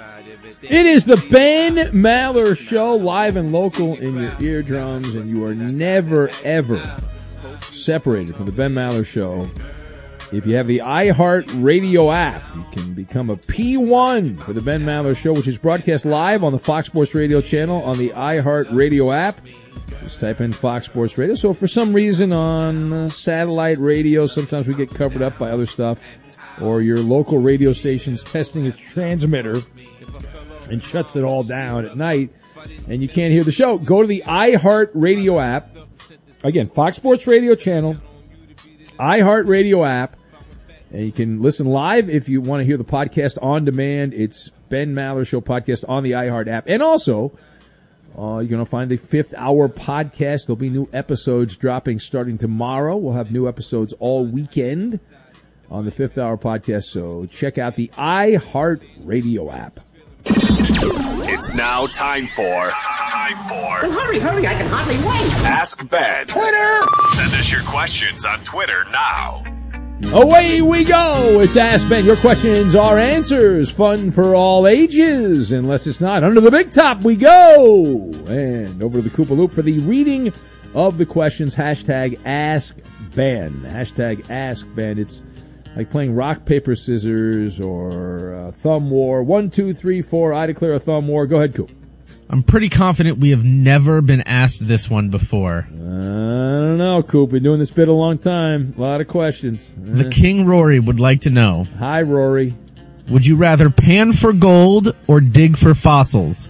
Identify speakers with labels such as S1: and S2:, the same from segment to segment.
S1: It is the Ben Maller Show, live and local in your eardrums, and you are never, ever separated from the Ben Maller Show. If you have the iHeart Radio app, you can become a P1 for the Ben Maller Show, which is broadcast live on the Fox Sports Radio channel on the iHeart Radio app. Just type in Fox Sports Radio. So for some reason on satellite radio, sometimes we get covered up by other stuff, or your local radio station's testing its transmitter and shuts it all down at night, and you can't hear the show. Go to the iHeart Radio app. Again, Fox Sports Radio channel, iHeart Radio app. And you can listen live if you want to hear the podcast on demand. It's Ben Maller Show podcast on the iHeart app. And also, you're going to find the 5th Hour podcast. There'll be new episodes dropping starting tomorrow. We'll have new episodes all weekend on the 5th Hour podcast. So check out the iHeart Radio app.
S2: It's now time for...
S3: Well, hurry, I can hardly wait.
S2: Ask Ben.
S3: Twitter!
S2: Send us your questions on Twitter now.
S1: Away we go. It's Ask Ben. Your questions, our answers. Fun for all ages. Unless it's not. Under the big top we go. And over to the Koopa Loop for the reading of the questions. Hashtag Ask Ben. Hashtag Ask Ben. It's like playing rock, paper, scissors or thumb war. 1, 2, 3, 4. I declare a thumb war. Go ahead, Coop.
S4: I'm pretty confident we have never been asked this one before.
S1: I don't know, Coop. Been doing this bit a long time. A lot of questions.
S4: The King Rory would like to know.
S1: Hi, Rory.
S4: Would you rather pan for gold or dig for fossils?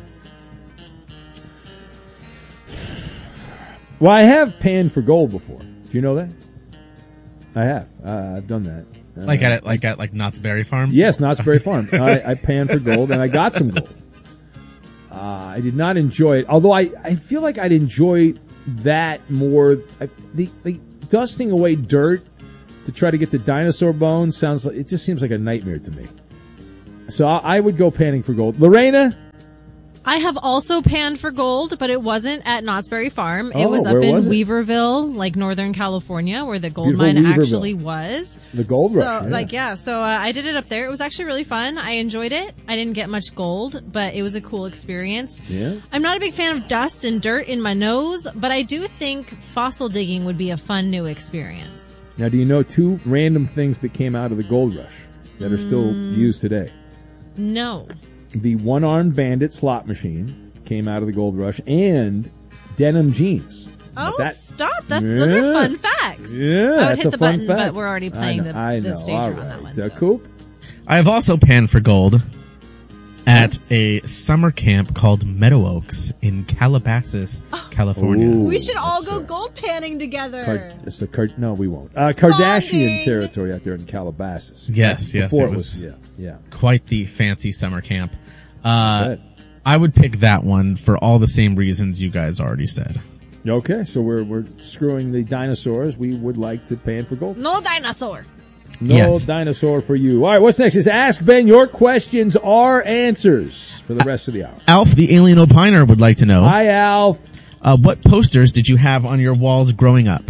S1: Well, I have panned for gold before. Do you know that? I have. I've done that.
S4: Like at Knott's Berry Farm?
S1: Yes, Knott's Berry Farm. I panned for gold, and I got some gold. I did not enjoy it, although I feel like I'd enjoy that more. The dusting away dirt to try to get the dinosaur bones it just seems like a nightmare to me. So I would go panning for gold. Lorena?
S5: I have also panned for gold, but it wasn't at Knott's Berry Farm. It was up in Weaverville, like Northern California, where the gold mine actually was.
S1: The gold rush.
S5: Yeah. So I did it up there. It was actually really fun. I enjoyed it. I didn't get much gold, but it was a cool experience.
S1: Yeah.
S5: I'm not a big fan of dust and dirt in my nose, but I do think fossil digging would be a fun new experience.
S1: Now, do you know 2 random things that came out of the gold rush that are still used today?
S5: No.
S1: The one-armed bandit slot machine came out of the gold rush, and denim jeans.
S5: Oh, stop. Those are fun facts.
S1: Yeah,
S5: I would hit the button,
S1: fact.
S5: but we're already playing the stager on that one. So.
S1: Coop?
S4: I have also panned for gold at a summer camp called Meadow Oaks in Calabasas, California.
S1: Ooh,
S5: we should all go gold panning together.
S1: No, we won't. Kardashian territory out there in Calabasas.
S4: Yes. It was quite the fancy summer camp. I would pick that one for all the same reasons you guys already said.
S1: Okay, so we're screwing the dinosaurs. We would like to pan for gold.
S5: No dinosaur.
S1: No dinosaur for you. All right, what's next is Ask Ben. Your questions are answers for the rest of the hour.
S4: Alf, the alien opiner, would like to know.
S1: Hi, Alf.
S4: What posters did you have on your walls growing up?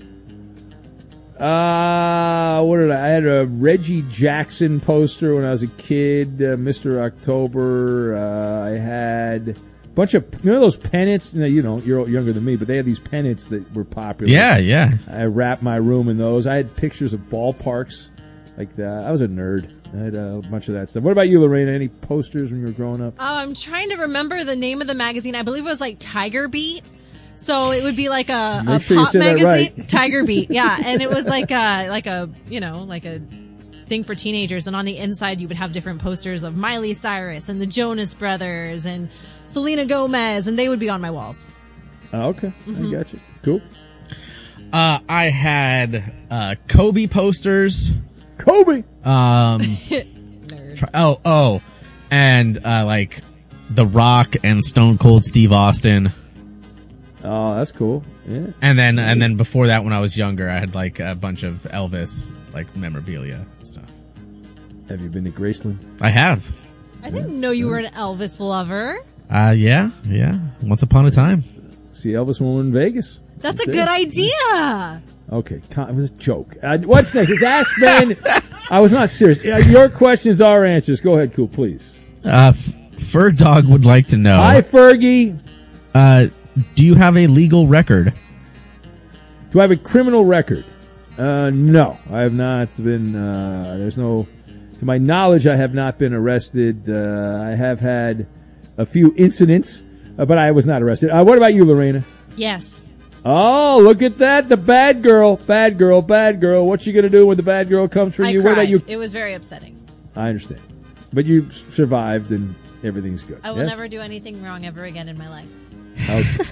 S1: I had a Reggie Jackson poster when I was a kid, Mr. October. I had a bunch of, those pennants, you're younger than me, but they had these pennants that were popular.
S4: Yeah.
S1: I wrapped my room in those. I had pictures of ballparks like that. I was a nerd. I had a bunch of that stuff. What about you, Lorena? Any posters when you were growing up?
S5: I'm trying to remember the name of the magazine. I believe it was like Tiger Beat. So it would be like a pop magazine,
S1: right.
S5: Tiger Beat, yeah, and it was like a thing for teenagers, and on the inside you would have different posters of Miley Cyrus and the Jonas Brothers and Selena Gomez, and they would be on my walls.
S1: Oh, okay, I got you. Cool.
S4: I had Kobe posters.
S1: Kobe.
S4: Nerd. And like The Rock and Stone Cold Steve Austin.
S1: Oh, that's cool. Yeah.
S4: And then before that, when I was younger, I had like a bunch of Elvis like memorabilia stuff.
S1: Have you been to Graceland?
S4: I have.
S5: I didn't know you were an Elvis lover.
S4: Yeah. Once upon a time.
S1: See Elvis when we were in Vegas.
S5: That's a good idea.
S1: Okay, it was a joke. What's next? It's Ask Ben. I was not serious. Your questions are answers. Go ahead, Cool, please.
S4: Ferg Dog would like to know.
S1: Hi, Fergie.
S4: Do you have a legal record?
S1: Do I have a criminal record? No, I have not been. There's no, to my knowledge, I have not been arrested. I have had a few incidents, but I was not arrested. What about you, Lorena?
S5: Yes.
S1: Oh, look at that. The bad girl. Bad girl, bad girl. What you going to do when the bad girl comes for
S5: I
S1: you?
S5: cried.
S1: What about you?
S5: It was very upsetting.
S1: I understand. But you survived and everything's good.
S5: I will
S1: yes?
S5: never do anything wrong ever again in my life.
S1: Okay.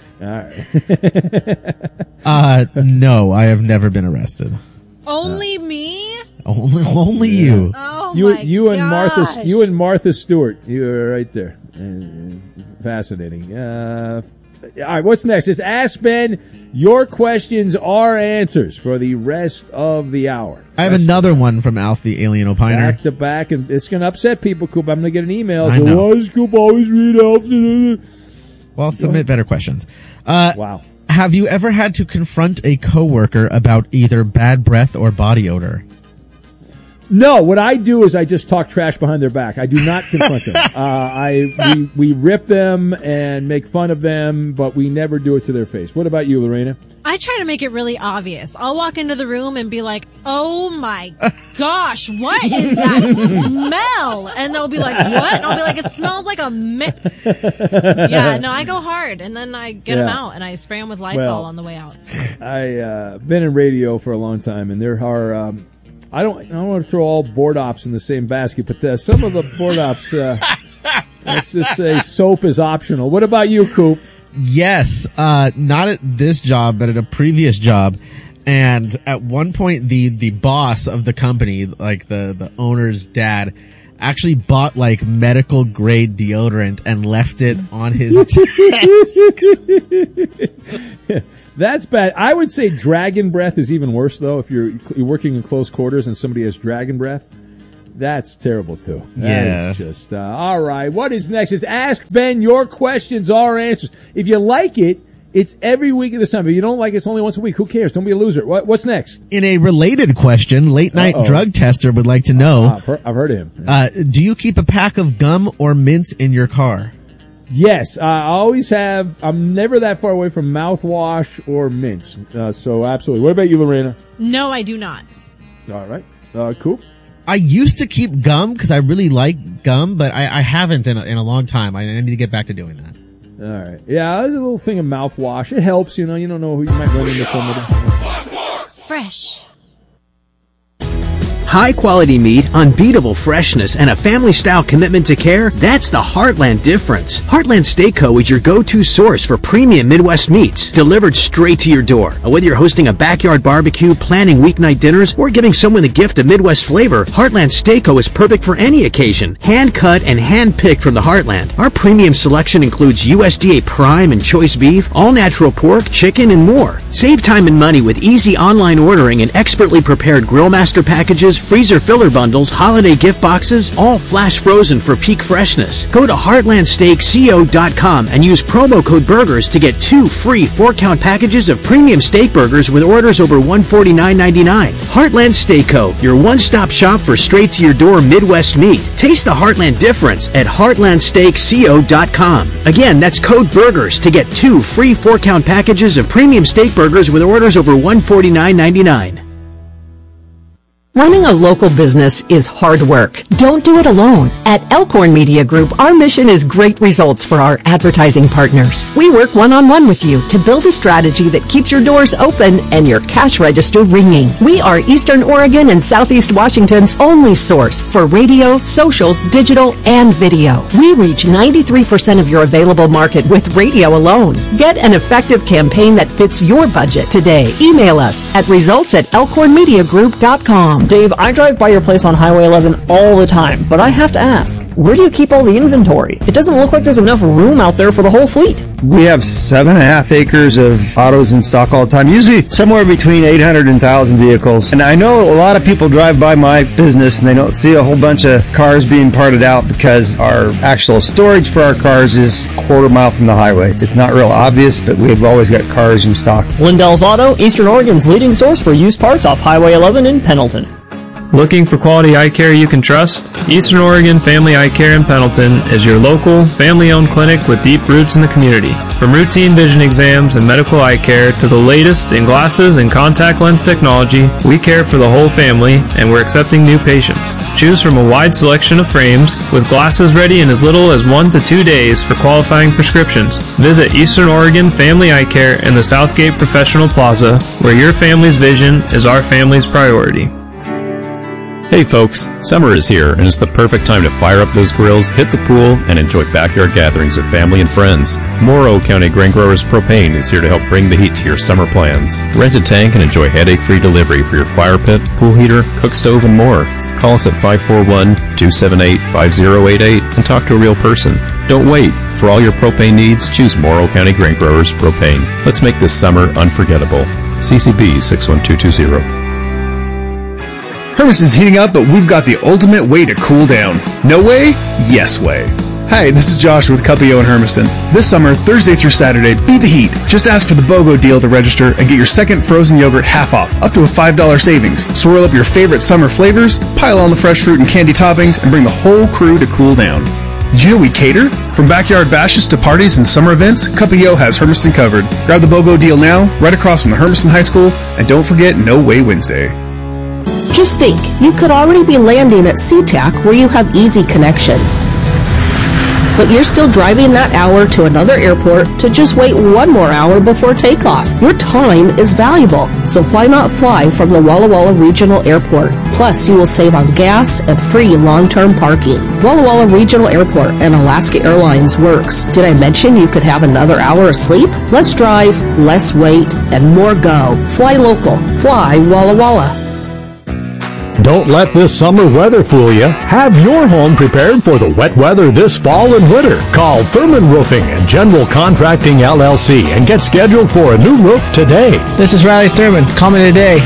S1: All
S4: right. No, I have never been arrested.
S5: Only me?
S4: Only you.
S5: Oh
S1: you and
S5: gosh.
S1: Martha Stewart. You were right there. Fascinating. All right, what's next? It's Ask Ben. Your questions are answers for the rest of the hour.
S4: I have another one from Alf the Alien Opiner.
S1: Back to back, and it's going to upset people, Coop. I'm going to get an email.
S4: I know.
S1: Why does Coop always read Alf?
S4: Well, submit better questions.
S1: Wow.
S4: Have you ever had to confront a coworker about either bad breath or body odor?
S1: No, what I do is I just talk trash behind their back. I do not confront them. We rip them and make fun of them, but we never do it to their face. What about you, Lorena?
S5: I try to make it really obvious. I'll walk into the room and be like, oh my gosh, what is that smell? And they'll be like, what? And I'll be like, it smells like a Yeah, no, I go hard, and then I get them out, and I spray them with Lysol on the way out.
S1: I've been in radio for a long time, and there are... I don't want to throw all board ops in the same basket, but some of the board ops, let's just say soap is optional. What about you, Coop?
S4: Yes, not at this job, but at a previous job. And at one point, the boss of the company, like the owner's dad, actually bought like medical grade deodorant and left it on his desk.
S1: That's bad. I would say dragon breath is even worse, though. If you're working in close quarters and somebody has dragon breath, that's terrible, too. That is just, all right. What is next? It's Ask Ben. Your questions are answers. If you like it, it's every week at this time. If you don't like it, it's only once a week. Who cares? Don't be a loser. What's next?
S4: In a related question, late night drug tester would like to know.
S1: I've heard of him.
S4: Do you keep a pack of gum or mints in your car?
S1: Yes, I always have. I'm never that far away from mouthwash or mints. So absolutely. What about you, Lorena?
S5: No, I do not.
S1: All right. Cool.
S4: I used to keep gum because I really like gum, but I haven't in a long time. I need to get back to doing that.
S1: All right. Yeah, there's a little thing of mouthwash. It helps, you know. You don't know who you might run into somebody.
S5: Fresh.
S6: High-quality meat, unbeatable freshness, and a family-style commitment to care, that's the Heartland difference. Heartland Steak Co. is your go-to source for premium Midwest meats, delivered straight to your door. Whether you're hosting a backyard barbecue, planning weeknight dinners, or giving someone the gift of Midwest flavor, Heartland Steak Co. is perfect for any occasion. Hand-cut and hand-picked from the Heartland. Our premium selection includes USDA prime and choice beef, all-natural pork, chicken, and more. Save time and money with easy online ordering and expertly prepared Grillmaster packages, freezer filler bundles, holiday gift boxes, all flash frozen for peak freshness. Go to heartlandsteakco.com and use promo code BURGERS to get 2 free 4-count packages of premium steak burgers with orders over $149.99. Heartland Steak Co., your one-stop shop for straight-to-your-door Midwest meat. Taste the Heartland difference at heartlandsteakco.com. Again, that's code BURGERS to get 2 free 4-count packages of premium steak burgers with orders over $149.99.
S7: Running a local business is hard work. Don't do it alone. At Elkhorn Media Group, our mission is great results for our advertising partners. We work one-on-one with you to build a strategy that keeps your doors open and your cash register ringing. We are Eastern Oregon and Southeast Washington's only source for radio, social, digital, and video. We reach 93% of your available market with radio alone. Get an effective campaign that fits your budget today. Email us at results@elkhornmediagroup.com.
S8: Dave, I drive by your place on Highway 11 all the time, but I have to ask, where do you keep all the inventory? It doesn't look like there's enough room out there for the whole fleet.
S9: We have 7.5 acres of autos in stock all the time, usually somewhere between 800 and 1,000 vehicles. And I know a lot of people drive by my business and they don't see a whole bunch of cars being parted out because our actual storage for our cars is a quarter mile from the highway. It's not real obvious, but we've always got cars in stock.
S8: Lindell's Auto, Eastern Oregon's leading source for used parts off Highway 11 in Pendleton.
S10: Looking for quality eye care you can trust? Eastern Oregon Family Eye Care in Pendleton is your local, family-owned clinic with deep roots in the community. From routine vision exams and medical eye care to the latest in glasses and contact lens technology, we care for the whole family, and we're accepting new patients. Choose from a wide selection of frames, with glasses ready in as little as 1 to 2 days for qualifying prescriptions. Visit Eastern Oregon Family Eye Care in the Southgate Professional Plaza, where your family's vision is our family's priority.
S11: Hey folks, summer is here and it's the perfect time to fire up those grills, hit the pool, and enjoy backyard gatherings with family and friends. Morrow County Grain Growers Propane is here to help bring the heat to your summer plans. Rent a tank and enjoy headache-free delivery for your fire pit, pool heater, cook stove, and more. Call us at 541-278-5088 and talk to a real person. Don't wait. For all your propane needs, choose Morrow County Grain Growers Propane. Let's make this summer unforgettable. CCB 61220.
S12: Hermiston's heating up, but we've got the ultimate way to cool down. No way? Yes way. Hi, this is Josh with Cuppio in Hermiston. This summer, Thursday through Saturday, beat the heat. Just ask for the BOGO deal to register and get your second frozen yogurt half off, up to a $5 savings. Swirl up your favorite summer flavors, pile on the fresh fruit and candy toppings, and bring the whole crew to cool down. Did you know we cater? From backyard bashes to parties and summer events, Cuppio has Hermiston covered. Grab the BOGO deal now, right across from the Hermiston High School, and don't forget No Way Wednesday.
S13: Just think, you could already be landing at SeaTac where you have easy connections. But you're still driving that hour to another airport to just wait one more hour before takeoff. Your time is valuable, so why not fly from the Walla Walla Regional Airport? Plus, you will save on gas and free long-term parking. Walla Walla Regional Airport and Alaska Airlines works. Did I mention you could have another hour of sleep? Less drive, less wait, and more go. Fly local. Fly Walla Walla.
S14: Don't let this summer weather fool you. Have your home prepared for the wet weather this fall and winter. Call Thurman Roofing and General Contracting LLC and get scheduled for a new roof today.
S15: This is Riley Thurman. Call me today,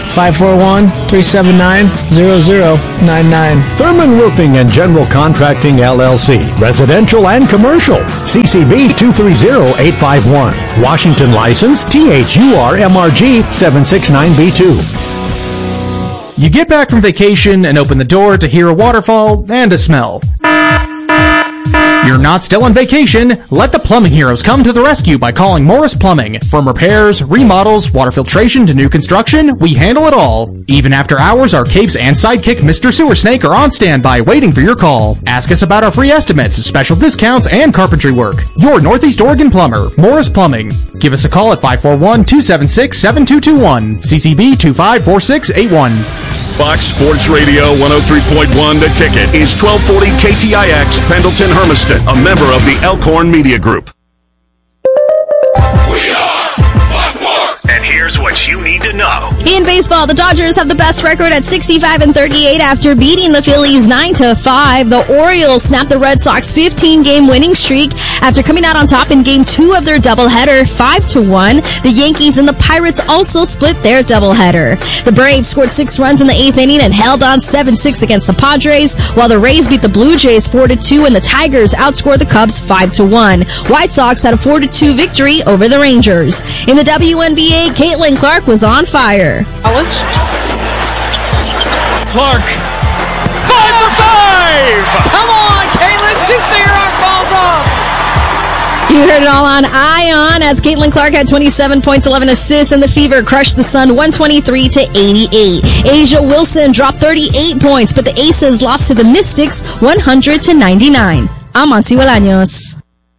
S15: 541-379-0099.
S14: Thurman Roofing and General Contracting LLC. Residential and commercial. CCB 230851. Washington license THURMRG 769B2.
S16: You get back from vacation and open the door to hear a waterfall and a smell. You're not still on vacation. Let the plumbing heroes come to the rescue by calling Morris Plumbing. From repairs, remodels, water filtration to new construction, we handle it all. Even after hours, our capes and sidekick Mr. Sewer Snake are on standby waiting for your call. Ask us about our free estimates, special discounts, and carpentry work. Your Northeast Oregon plumber, Morris Plumbing. Give us a call at 541-276-7221. CCB 254681.
S2: Fox Sports Radio 103.1 The Ticket is 1240 KTIX Pendleton Hermiston, a member of the Elkhorn Media Group. And here's what you need to know.
S17: In baseball, the Dodgers have the best record at 65-38 after beating the Phillies 9-5. The Orioles snapped the Red Sox 15-game winning streak after coming out on top in Game 2 of their doubleheader 5-1. The Yankees and the Pirates also split their doubleheader. The Braves scored 6 runs in the 8th inning and held on 7-6 against the Padres, while the Rays beat the Blue Jays 4-2 and the Tigers outscored the Cubs 5-1. White Sox had a 4-2 victory over the Rangers. In the WNBA, Caitlin Clark was on fire.
S18: Clark. 5 for 5! Come on, Caitlin, shoot till your arm falls off!
S17: You heard it all on Ion as Caitlin Clark had 27 points, 11 assists, and the Fever crushed the Sun 123-88. Asia Wilson dropped 38 points, but the Aces lost to the Mystics 100-99. I'm Monty Bolaños.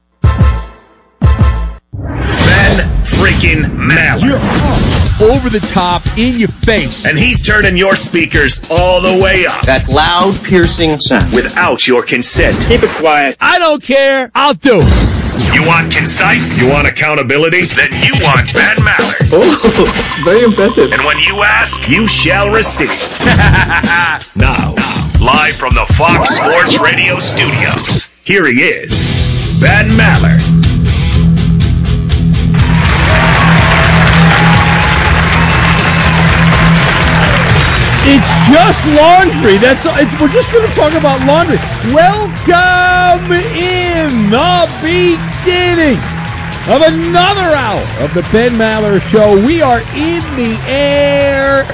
S2: Freaking Maller.
S1: You're over the top, in your face.
S2: And he's turning your speakers all the way up.
S19: That loud, piercing sound.
S2: Without your consent.
S19: Keep it quiet.
S1: I don't care. I'll do it.
S2: You want concise? You want accountability? Then you want Ben Maller.
S19: Oh, it's very impressive.
S2: And when you ask, you shall receive. Now, live from the Fox Sports Radio studios, here he is, Ben Maller.
S1: It's just laundry. We're just going to talk about laundry. Welcome in the beginning of another hour of the Ben Maller Show. We are in the air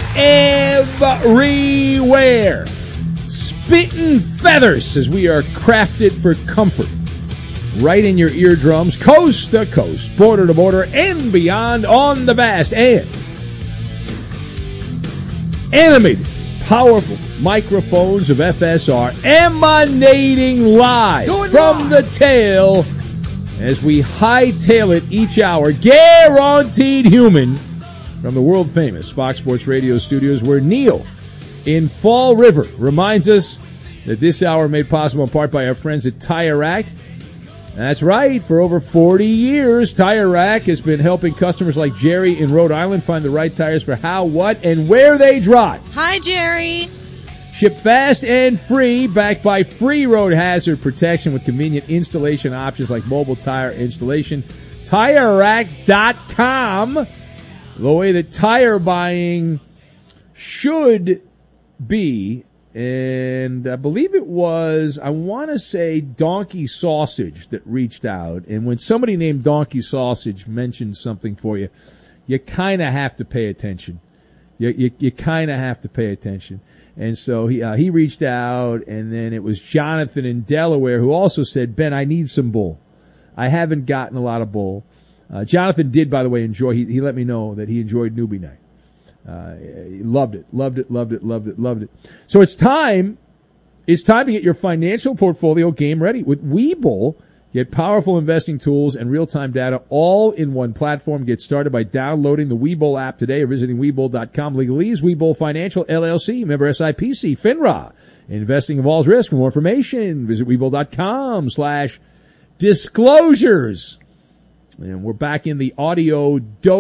S1: everywhere. Spitting feathers as we are crafted for comfort. Right in your eardrums, coast to coast, border to border, and beyond on the vast and animated, powerful microphones of FSR emanating live from the tail as we hightail it each hour, guaranteed human, from the world-famous Fox Sports Radio studios, where Neil in Fall River reminds us that this hour made possible in part by our friends at Tire Rack. That's right. For over 40 years, Tire Rack has been helping customers like Jerry in Rhode Island find the right tires for how, what, and where they drive.
S5: Hi, Jerry.
S1: Ship fast and free, backed by free road hazard protection with convenient installation options like mobile tire installation. TireRack.com, the way that tire buying should be. And I believe it was, I want to say, Donkey Sausage that reached out. And when somebody named Donkey Sausage mentions something for you, you kind of have to pay attention. You kind of have to pay attention. And so he reached out, and then it was Jonathan in Delaware who also said, Ben, I need some bull. I haven't gotten a lot of bull. Jonathan did, by the way, enjoy. He let me know that he enjoyed Newbie Night. He loved it. So it's time to get your financial portfolio game ready. With Webull, get powerful investing tools and real-time data all in one platform. Get started by downloading the Webull app today or visiting Webull.com. Legalese, Webull Financial, LLC, member SIPC, FINRA. Investing involves risk. For more information, visit Webull.com/disclosures. And we're back in the audio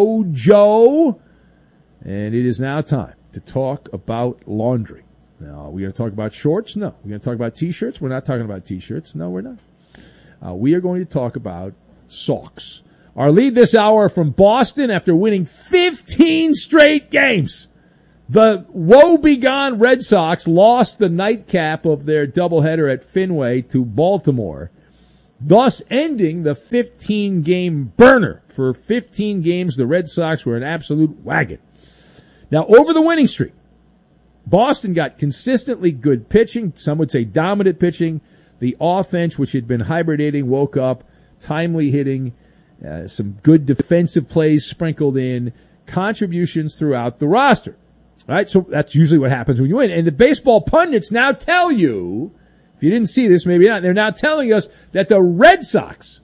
S1: dojo. And it is now time to talk about laundry. Now, are we going to talk about shorts? No. We're going to talk about T-shirts? We're not talking about T-shirts. No, we're not. We are going to talk about socks. Our lead this hour from Boston after winning 15 straight games. The woebegone Red Sox lost the nightcap of their doubleheader at Fenway to Baltimore, thus ending the 15-game burner. For 15 games, the Red Sox were an absolute wagon. Now, over the winning streak, Boston got consistently good pitching, some would say dominant pitching. The offense, which had been hibernating, woke up, timely hitting, some good defensive plays sprinkled in, contributions throughout the roster. All right, so that's usually what happens when you win. And the baseball pundits now tell you, if you didn't see this, maybe not, they're now telling us that the Red Sox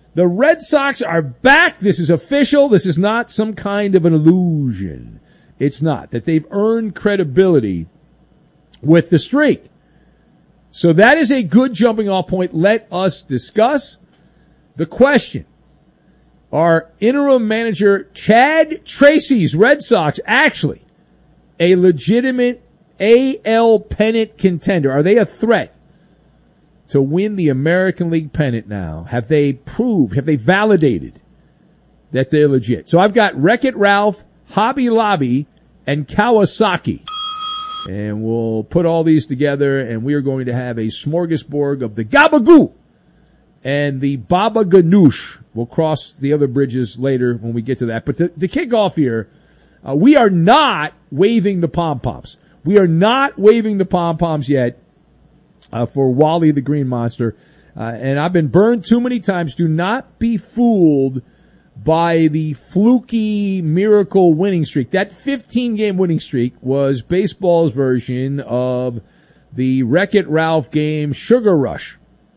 S1: are back. This is official. This is not some kind of an illusion. It's not. That they've earned credibility with the streak. So that is a good jumping off point. Let us discuss the question. Are interim manager Chad Tracy's Red Sox actually a legitimate AL pennant contender? Are they a threat to win the American League pennant now? Have they validated that they're legit? So I've got Wreck-It Ralph, Hobby Lobby, and Kawasaki. And we'll put all these together, and we are going to have a smorgasbord of the Gabagoo and the Baba Ganoush. We'll cross the other bridges later when we get to that. But to kick off here, we are not waving the pom-poms. We are not waving the pom-poms yet for Wally the Green Monster. And I've been burned too many times. Do not be fooled by the fluky miracle winning streak. That 15-game winning streak was baseball's version of the Wreck-It Ralph game Sugar Rush.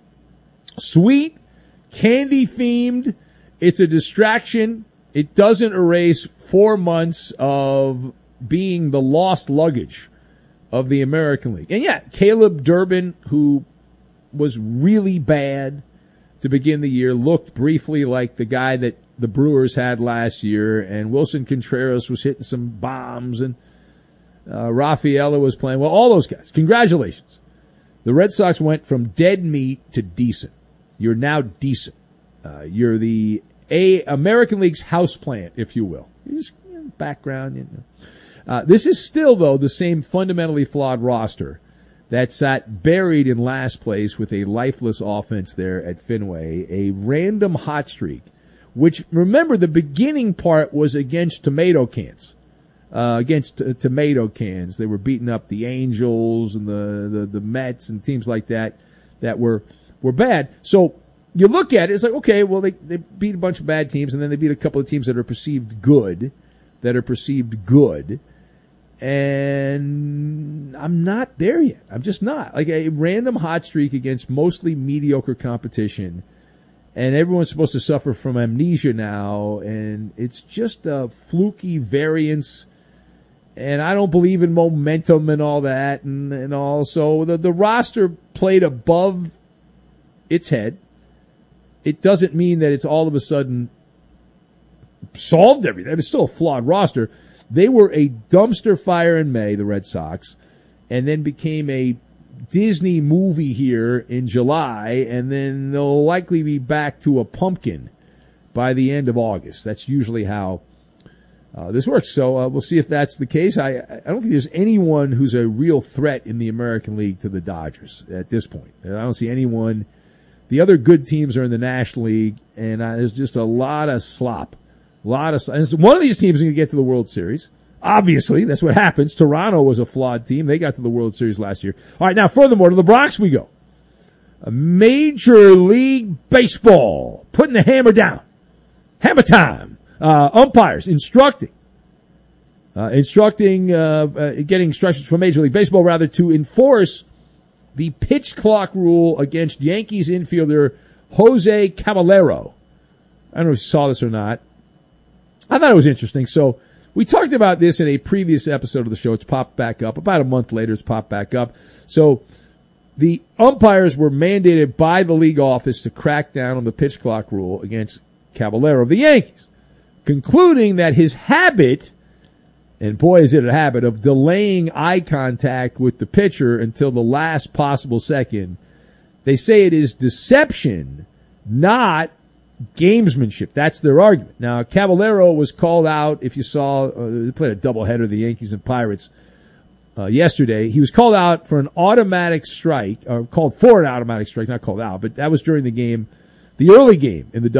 S1: Sweet, candy-themed. It's a distraction. It doesn't erase 4 months of being the lost luggage of the American League. And yeah, Caleb Durbin, who was really bad to begin the year, looked briefly like the guy that the Brewers had last year, and Wilson Contreras was hitting some bombs, and Rafaela was playing well. All those guys. Congratulations. The Red Sox went from dead meat to decent. You're now decent. You're the American League's houseplant, if you will. You're just background. This is still, though, the same fundamentally flawed roster that sat buried in last place with a lifeless offense there at Fenway, a random hot streak which, remember, the beginning part was against tomato cans. Tomato cans. They were beating up the Angels and the Mets and teams like that were bad. So you look at it, it's like, okay, well, they beat a bunch of bad teams, and then they beat a couple of teams that are perceived good. And I'm not there yet. I'm just not. Like a random hot streak against mostly mediocre competition, and everyone's supposed to suffer from amnesia now, and it's just a fluky variance, and I don't believe in momentum and all that, and all. So the roster played above its head. It doesn't mean that it's all of a sudden solved everything. It's still a flawed roster. They were a dumpster fire in May, the Red Sox, and then became a Disney movie here in July, and then they'll likely be back to a pumpkin by the end of August. That's usually how this works. So we'll see if that's the case. I don't think there's anyone who's a real threat in the American League to the Dodgers at this point. I don't see anyone. The other good teams are in the National League, and there's just a lot of slop. And one of these teams is going to get to the World Series. Obviously, that's what happens. Toronto was a flawed team. They got to the World Series last year. All right, now furthermore, to the Bronx we go. Major League Baseball putting the hammer down. Hammer time. Umpires getting instructions from Major League Baseball, rather, to enforce the pitch clock rule against Yankees infielder Jose Caballero. I don't know if you saw this or not. I thought it was interesting. So we talked about this in a previous episode of the show. It's popped back up. About a month later, it's popped back up. So the umpires were mandated by the league office to crack down on the pitch clock rule against Caballero of the Yankees, concluding that his habit, and boy is it a habit, of delaying eye contact with the pitcher until the last possible second, they say it is deception, not gamesmanship. That's their argument. Now, Caballero was called out, if you saw, they played a doubleheader, the Yankees and Pirates, yesterday. He was called out for an automatic strike, or called for an automatic strike, not called out, but that was during the game, the early game in the